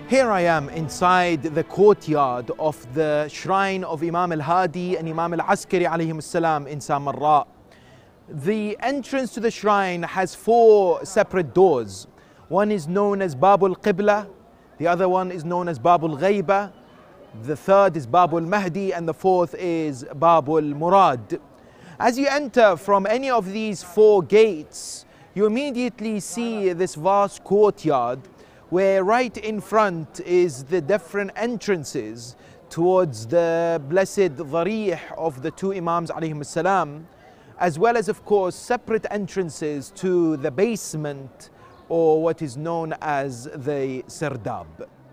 Here I am inside the courtyard of the shrine of Imam al-Hadi and Imam al-Askari alayhim salam in Samarra. The entrance to the shrine has 4 separate doors. One is known as Babul Qibla, the other one is known as Babul Ghaiba, the third is Babul Mahdi, and the fourth is Babul Murad. As you enter from any of these 4 gates, you immediately see this vast courtyard where right in front is the different entrances towards the blessed Dharih of the 2 Imams alayhim salam, as well as of course separate entrances to the basement or what is known as the Sirdab.